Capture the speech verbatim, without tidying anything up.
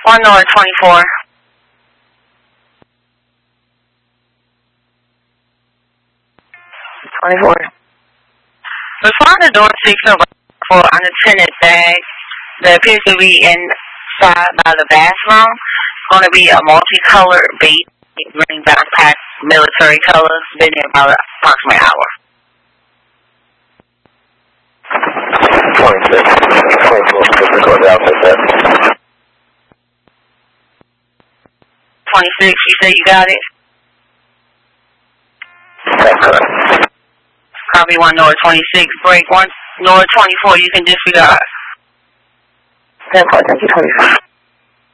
One North twenty-four. twenty-four. Respond to door six for unattended bag that appears to be inside by the bathroom. It's going to be a multicolored beige green backpack, military colors, been there about approximately an hour. twenty-six. twenty-four. Physical outfit. twenty-six, you say you got it? That's correct. Copy one North twenty-six, break one North twenty-four, you can disregard. ten four, thank you, twenty-four.